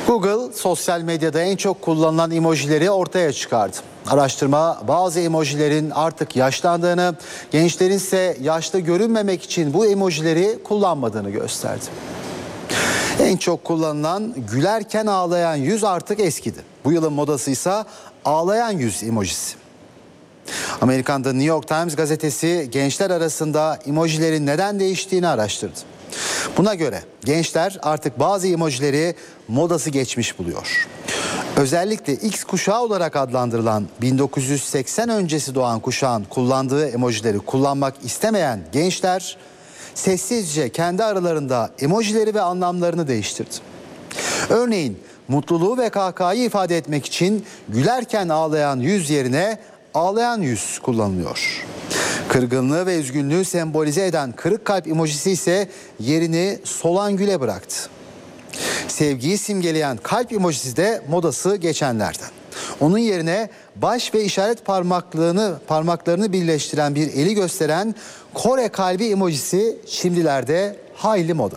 Google sosyal medyada en çok kullanılan emojileri ortaya çıkardı. Araştırma bazı emojilerin artık yaşlandığını, gençlerin ise yaşlı görünmemek için bu emojileri kullanmadığını gösterdi. En çok kullanılan gülerken ağlayan yüz artık eskidi. Bu yılın modası ise ağlayan yüz emojisi. Amerika'da New York Times gazetesi gençler arasında emojilerin neden değiştiğini araştırdı. Buna göre gençler artık bazı emojileri modası geçmiş buluyor. Özellikle X kuşağı olarak adlandırılan 1980 öncesi doğan kuşağın kullandığı emojileri kullanmak istemeyen gençler sessizce kendi aralarında emojileri ve anlamlarını değiştirdi. Örneğin mutluluğu ve kahkahayı ifade etmek için gülerken ağlayan yüz yerine ağlayan yüz kullanılıyor. Kırgınlığı ve üzgünlüğü sembolize eden kırık kalp emojisi ise yerini solan güle bıraktı. Sevgiyi simgeleyen kalp emojisi de modası geçenlerden. Onun yerine baş ve işaret parmaklarını birleştiren bir eli gösteren Kore kalbi emojisi şimdilerde hayli moda.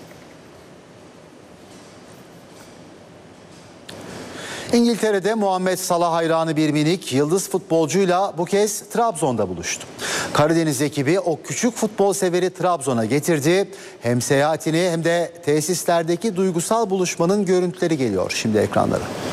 İngiltere'de Muhammed Salah hayranı bir minik yıldız futbolcuyla bu kez Trabzon'da buluştu. Karadeniz ekibi o küçük futbol severi Trabzon'a getirdi. Hem seyahatini hem de tesislerdeki duygusal buluşmanın görüntüleri geliyor şimdi ekranlara.